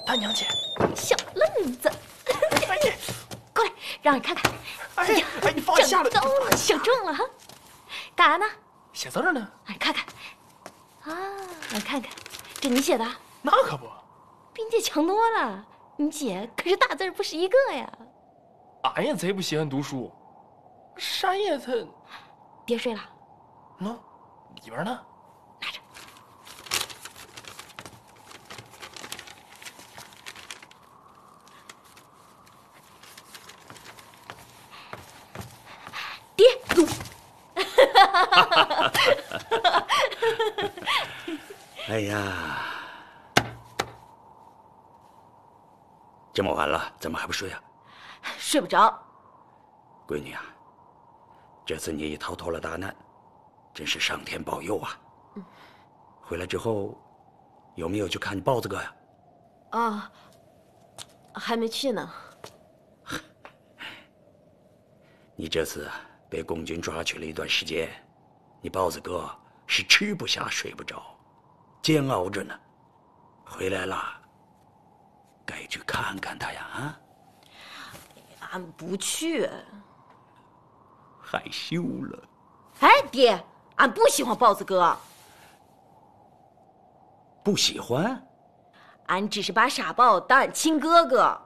大娘姐， 小愣子，过来，让你看看。 哎呀，你放下了， 整中了哈。干啥呢？ 写字呢。 哎，看看。啊，来看看，这你写的？ 那可不， 比你姐强多了。你姐可是大字不识一个呀。 俺也贼不喜欢读书。山叶他， 爹睡了。 喏，里边呢。 拿着。爹， 哎呀，这么晚了，怎么还不睡啊？ 睡不着。 闺女啊，这次你逃脱了大难，真是上天保佑啊！回来之后，有没有去看你豹子哥呀？ 啊，还没去呢。 你这次被共军抓去了一段时间，你豹子哥是吃不下睡不着，煎熬着呢。回来了，该去看看他呀！啊， 俺不去。 害羞了。 哎，爹，俺不喜欢豹子哥。 不喜欢？ 俺只是把傻豹当俺亲哥哥。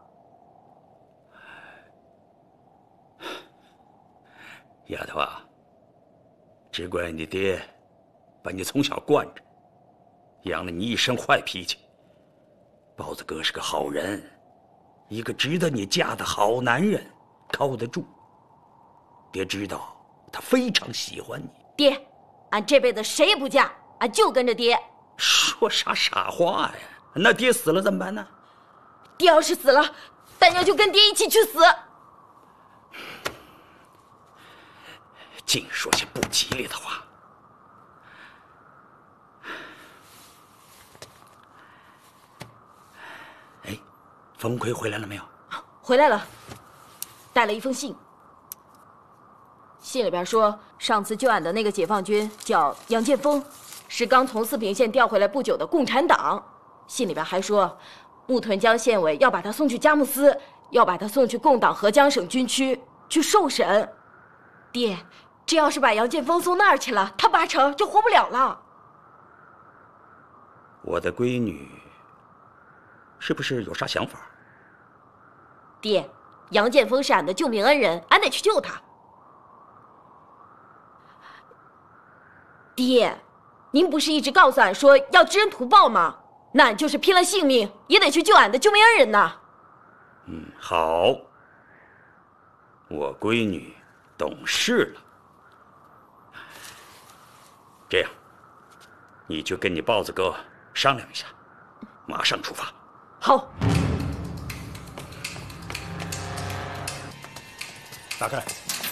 丫头啊，只怪你爹把你从小惯着，养了你一身坏脾气。豹子哥是个好人，一个值得你嫁的好男人，靠得住。爹知道他非常喜欢你。 爹，俺这辈子谁也不嫁，俺就跟着爹。 说啥傻话呀？那爹死了怎么办呢？ 爹要是死了，大娘就跟爹一起去死。 净说些不吉利的话。哎，冯奎回来了没有？ 回来了，带了一封信。信里边说，上次救俺的那个解放军叫杨建锋，是刚从四平县调回来不久的共产党。信里边还说，木屯江县委要把他送去佳木斯，要把他送去共党合江省军区去受审。爹，这要是把杨建锋送那儿去了，他八成就活不了了。 我的闺女是不是有啥想法？ 爹，杨建锋是俺的救命恩人，俺得去救他。爹，您不是一直告诉俺说要知恩图报吗？那俺就是拼了性命也得去救俺的救命恩人呐。 好，我闺女懂事了。这样，你去跟你豹子哥商量一下，马上出发。 好。 打开。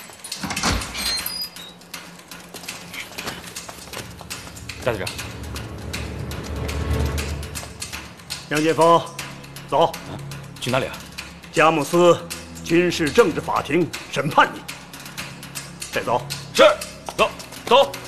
大队长， 杨建锋，走。 去哪里啊？ 佳木斯军事政治法庭审判你。带走。 是，走走。